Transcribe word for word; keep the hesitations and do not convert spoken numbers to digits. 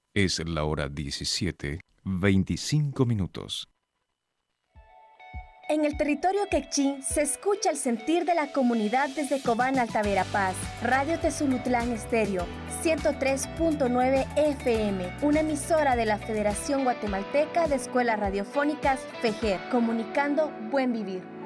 Es la hora diecisiete, veinticinco minutos. En el territorio quechí se escucha el sentir de la comunidad desde Cobán Alta Verapaz. Radio Tezulutlán Estéreo, ciento tres punto nueve F M, una emisora de la Federación Guatemalteca de Escuelas Radiofónicas, FEGER, comunicando buen vivir.